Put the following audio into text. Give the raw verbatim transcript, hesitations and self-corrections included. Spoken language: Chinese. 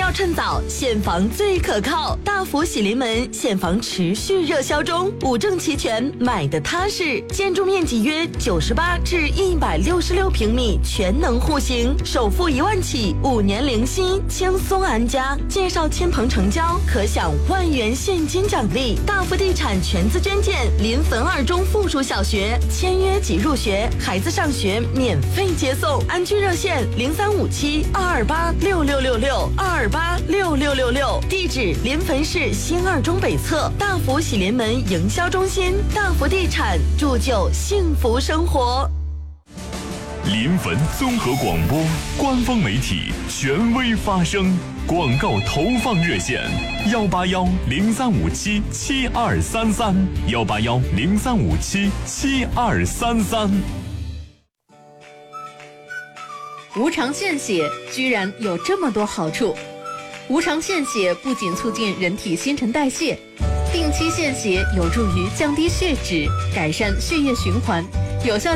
要趁早，现房最可靠。大福喜临门现房持续热销中，五证齐全，买的踏实。建筑面积约九十八至一百六十六平米，全能户型，首付一万起，五年零息，轻松安家。介绍亲朋成交，可享万元现金奖励。大福地产全资捐建临汾二中附属小学，签约即入学，孩子上学免费接送。安居热线零三五七二二八六六六六二二八六六六六，地址临汾市新二中北侧大福喜临门营销中心。大福地产，铸就幸福生活。 临汾综合广播官方媒体，权威发声。广告投放热线：幺八幺零三五七七二三三，幺八幺零三五七七二三三。 无偿献血居然有这么多好处！无偿献血不仅促进人体新陈代谢，定期献血有助于降低血脂，改善血液循环，有效